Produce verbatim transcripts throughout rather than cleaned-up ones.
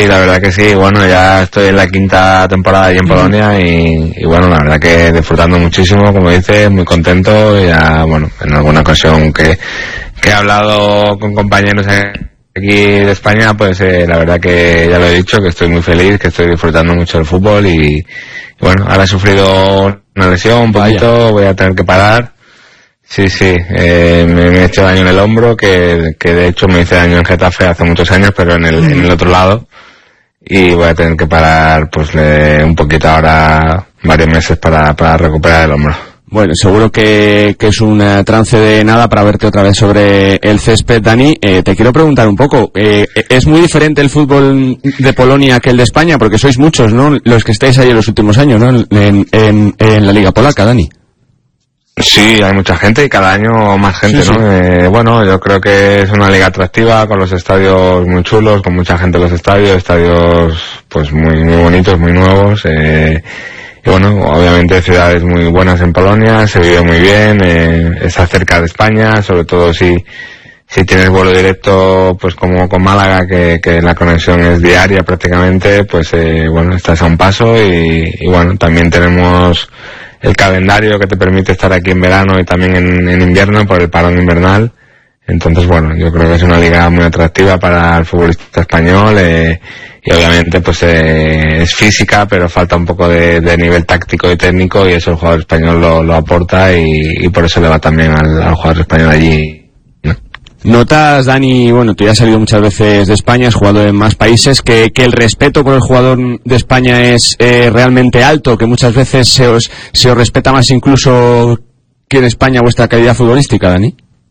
sí, la verdad que sí. Bueno, ya estoy en la quinta temporada allí en Polonia y, y bueno, la verdad que disfrutando muchísimo, como dices, muy contento. Ya, bueno, en alguna ocasión que, que he hablado con compañeros aquí de España, pues eh, la verdad que ya lo he dicho, que estoy muy feliz, que estoy disfrutando mucho del fútbol y, y bueno, ahora he sufrido una lesión un poquito, Vaya. voy a tener que parar. Sí, sí, eh, me, me he hecho daño en el hombro, que, que de hecho me hice daño en Getafe hace muchos años, pero en el, en el otro lado, y voy a tener que parar pues le, un poquito ahora, varios meses para, para recuperar el hombro. Bueno, seguro que, que es un trance de nada para verte otra vez sobre el césped, Dani. Eh, te quiero preguntar un poco, eh, ¿es muy diferente el fútbol de Polonia que el de España? Porque sois muchos, ¿no?, los que estáis ahí en los últimos años, ¿no?, en, en, en la Liga Polaca, Dani. Sí, hay mucha gente y cada año más gente, sí, ¿no? Sí. Eh, bueno, yo creo que es una liga atractiva, con los estadios muy chulos, con mucha gente en los estadios, estadios pues muy muy bonitos, muy nuevos. Eh, y bueno, obviamente ciudades muy buenas en Polonia, se vive muy bien, eh, está cerca de España, sobre todo si si tienes vuelo directo, pues como con Málaga, que, que la conexión es diaria prácticamente, pues eh, bueno, estás a un paso y, y bueno, también tenemos el calendario que te permite estar aquí en verano y también en, en invierno por el parón invernal. Entonces, bueno, yo creo que es una liga muy atractiva para el futbolista español eh, y obviamente pues eh, es física, pero falta un poco de, de nivel táctico y técnico y eso el jugador español lo, lo aporta y, y por eso le va también al, al jugador español allí. ¿Notas, Dani, bueno, tú ya has salido muchas veces de España, has jugado en más países, que, que el respeto por el jugador de España es eh, realmente alto, que muchas veces se os, se os respeta más incluso que en España vuestra calidad futbolística, Dani?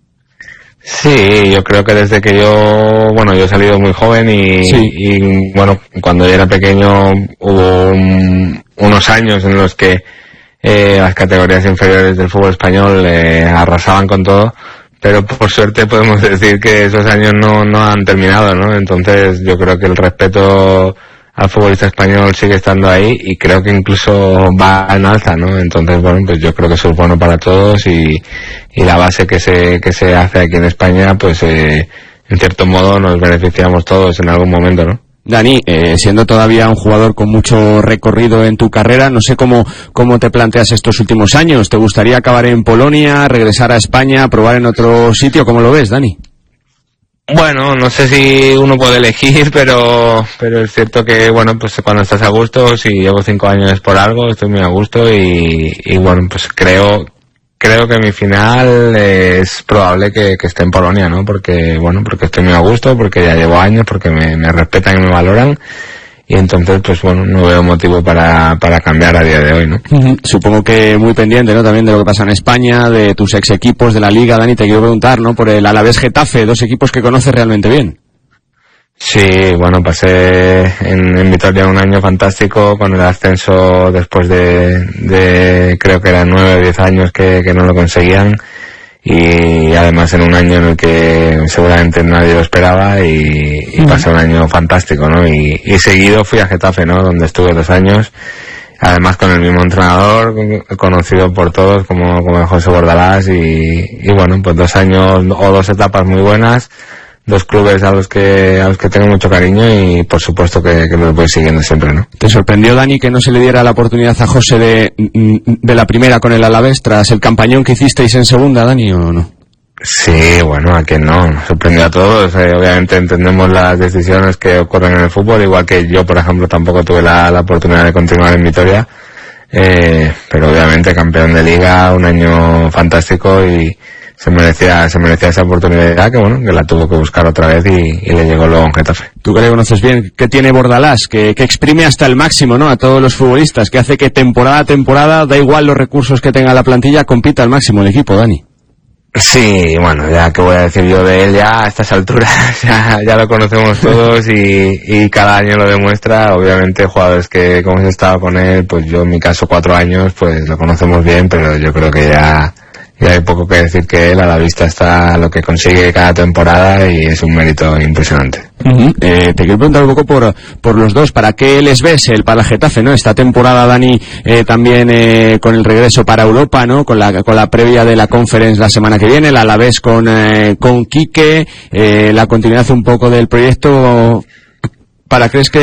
Sí, yo creo que desde que yo, bueno, yo he salido muy joven y, sí. y bueno, cuando yo era pequeño hubo un, unos años en los que eh, las categorías inferiores del fútbol español eh, arrasaban con todo. Pero por suerte podemos decir que esos años no, no han terminado, ¿no? Entonces yo creo que el respeto al futbolista español sigue estando ahí y creo que incluso va en alza, ¿no? Entonces, bueno, pues yo creo que eso es bueno para todos y, y la base que se, que se hace aquí en España, pues eh, en cierto modo nos beneficiamos todos en algún momento, ¿no? Dani, eh, siendo todavía un jugador con mucho recorrido en tu carrera, no sé cómo, cómo te planteas estos últimos años. ¿Te gustaría acabar en Polonia, regresar a España, probar en otro sitio? ¿Cómo lo ves, Dani? Bueno, no sé si uno puede elegir, pero pero es cierto que, bueno, pues cuando estás a gusto, si llevo cinco años es por algo, estoy muy a gusto y, y bueno, pues creo... Creo que mi final es probable que, que esté en Polonia, ¿no? Porque, bueno, porque estoy muy a gusto, porque ya llevo años, porque me, me respetan y me valoran. Y entonces, pues bueno, no veo motivo para, para cambiar a día de hoy, ¿no? Uh-huh. Supongo que muy pendiente, ¿no? También de lo que pasa en España, de tus ex equipos de la Liga, Dani, te quiero preguntar, ¿no? Por el Alavés Getafe, dos equipos que conoces realmente bien. Sí, bueno, pasé en, en Vitoria un año fantástico con el ascenso después de, de creo que eran nueve o diez años que, que no lo conseguían y además en un año en el que seguramente nadie lo esperaba y, y uh-huh. pasé un año fantástico, ¿no? Y, y seguido fui a Getafe, ¿no? Donde estuve dos años, además con el mismo entrenador, conocido por todos como, como José Bordalás y, y bueno, pues dos años o dos etapas muy buenas. Dos clubes a los que a los que tengo mucho cariño y por supuesto que, que los voy siguiendo siempre, ¿no? ¿Te sorprendió, Dani, que no se le diera la oportunidad a José de, de la primera con el Alavés tras el campañón que hicisteis en segunda, Dani, o no? Sí, bueno, a quien no, nos sorprendió a todos. Eh, obviamente entendemos las decisiones que ocurren en el fútbol, igual que yo, por ejemplo, tampoco tuve la, la oportunidad de continuar en Vitoria, eh, pero obviamente campeón de Liga, un año fantástico y se merecía se merecía esa oportunidad que bueno que la tuvo que buscar otra vez y, y le llegó luego en Getafe. Tú que le conoces bien, ¿qué tiene Bordalás? Que, que exprime hasta el máximo, ¿no? A todos los futbolistas, que hace que temporada a temporada, da igual los recursos que tenga la plantilla, compita al máximo el equipo, Dani. Sí, bueno, ya que voy a decir yo de él ya a estas alturas, ya, ya lo conocemos todos y, y cada año lo demuestra. Obviamente jugadores que como hemos estado con él, pues yo en mi caso cuatro años, pues lo conocemos bien, pero yo creo que ya y hay poco que decir que él, a la vista está lo que consigue cada temporada y es un mérito impresionante. Uh-huh. Eh, te quiero preguntar un poco por, por los dos, ¿para qué les ves el para Getafe, no? Esta temporada, Dani, eh, también eh, con el regreso para Europa, ¿no? Con la, con la previa de la Conference la semana que viene, la Alavés con, eh, con Quique, eh, la continuidad un poco del proyecto, ¿para crees que